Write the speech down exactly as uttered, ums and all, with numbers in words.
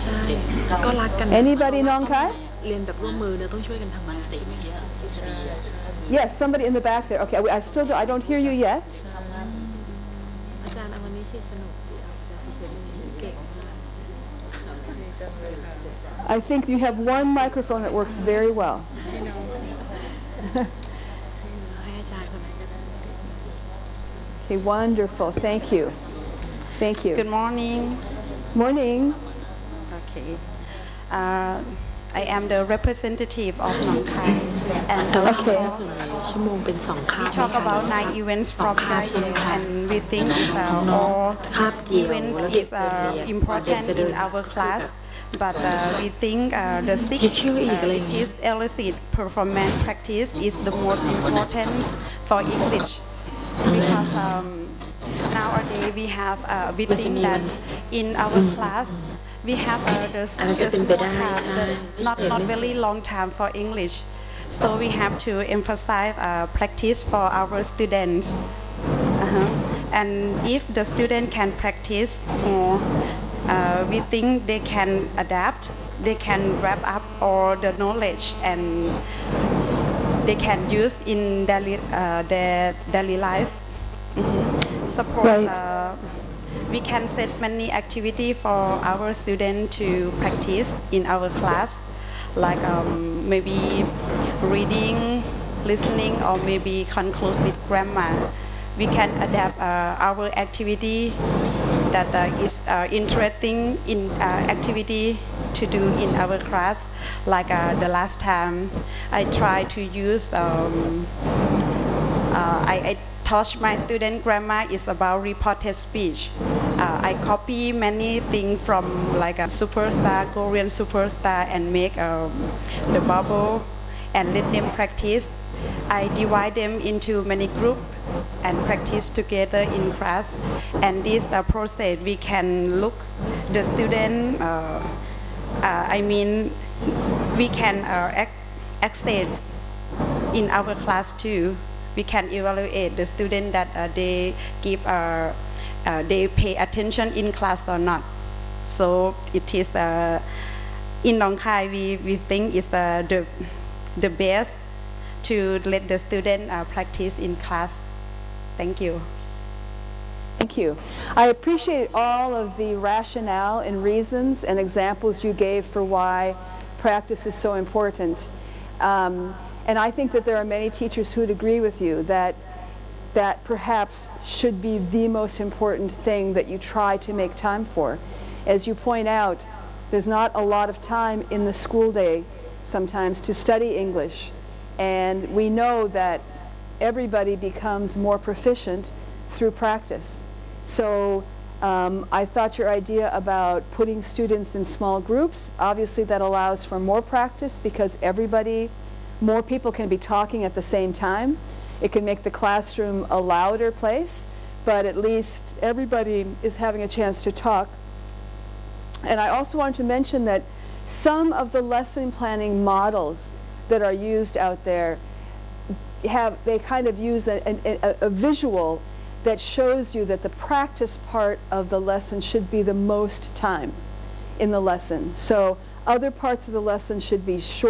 ใช่ก็รักกัน Anybody Nong Khai? เรียนแบบร่วมมือเนี่ยต้องช่วยกันทำงานใช่ไหม Yes, somebody in the back there. Okay, I still do, I don't hear you yet. อาจารย์เอาวันนี้สิสนุกดีเอาอาจารย์พิเศษเก่งมาก I think you have one microphone that works very well. ให้อาจารย์คนไหนก็ได้ Okay, wonderful. Thank you. Thank you. Good morning. Morning. Okay. Uh, I am the representative of Nong Khai, and uh, Okay. we talk, ชั่วโมงเป็นสองคา we บ talk about nine events สอง from คาบ Thai, ใช่ไหมคะ and we think ของ uh, น้อง all คาบเดียว events แล้วเด็ก is เปิด uh, เรียน important จะเดิ in น our class, but uh, we think uh, the six เช็คชื่ออีกอะไร uh, อย่าง which เงี้ย is illicit performance practice is the most important for English because um, nowadays we have uh, we มันจะ think มี that วัน in our class we have uh, the, อันนั้น the ก็เป็นไปได้ small time, ใช่ the, not not very long time for English, so we have to emphasize uh, practice for our students. Uh-huh. And if the student can practice more, uh, we think they can adapt, they can wrap up all the knowledge and they can use in daily, uh, their daily life. Mhm. Suppose Right. uh, we can set many activity for our students to practice in our class, like um, maybe reading, listening, or maybe conclude with grammar. We can adapt uh, our activity that uh, is uh, interesting in uh, activity to do in our class. Like uh, the last time, I tried to use. Um, uh, I, I taught my student grammar is about reported speech. Uh, I copy many things from like a superstar, Korean superstar, and make um, the bubble and let them practice. I divide them into many groups and practice together in class. And this uh, process we can look the student. Uh, uh, I mean, we can uh, ac- access in our class too. We can evaluate the student that uh, they give uh, uh, they pay attention in class or not. So it is uh, in Nong Khai we, we think is uh, the the best to let the student uh, practice in class. Thank you. Thank you. I appreciate all of the rationale and reasons and examples you gave for why practice is so important. Um, and I think that there are many teachers who would agree with you that that perhaps should be the most important thing that you try to make time for. As you point out, there's not a lot of time in the school day sometimes to study English. And we know that everybody becomes more proficient through practice. So um, I thought your idea about putting students in small groups, obviously that allows for more practice because everybody, more people can be talking at the same time. It can make the classroom a louder place, but at least everybody is having a chance to talk. And I also want to mention that some of the lesson planning models that are used out there have, they kind of use a, a, a visual that shows you that the practice part of the lesson should be the most time in the lesson. So other parts of the lesson should be short.